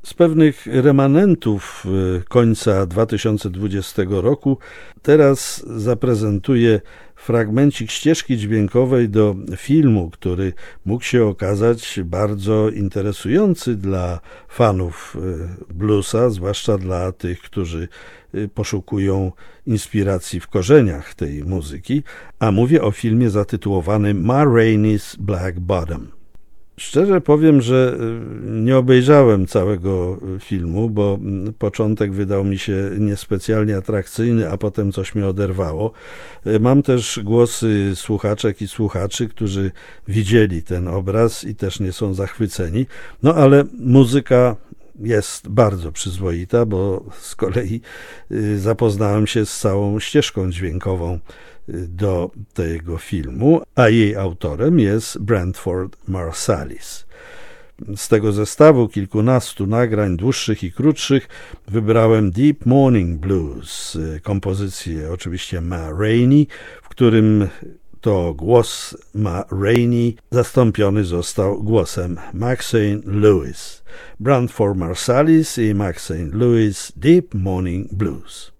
Z pewnych remanentów końca 2020 roku teraz zaprezentuję fragmencik ścieżki dźwiękowej do filmu, który mógł się okazać bardzo interesujący dla fanów bluesa, zwłaszcza dla tych, którzy poszukują inspiracji w korzeniach tej muzyki, a mówię o filmie zatytułowanym Ma Rainey's Black Bottom. Szczerze powiem, że nie obejrzałem całego filmu, bo początek wydał mi się niespecjalnie atrakcyjny, a potem coś mnie oderwało. Mam też głosy słuchaczek i słuchaczy, którzy widzieli ten obraz i też nie są zachwyceni. No ale muzyka jest bardzo przyzwoita, bo z kolei zapoznałem się z całą ścieżką dźwiękową do tego filmu, a jej autorem jest Branford Marsalis. Z tego zestawu kilkunastu nagrań dłuższych i krótszych wybrałem Deep Morning Blues, kompozycję oczywiście Ma Rainey, w którym to głos Ma Rainey zastąpiony został głosem Maxine Lewis. Branford Marsalis i Maxine Lewis, Deep Morning Blues.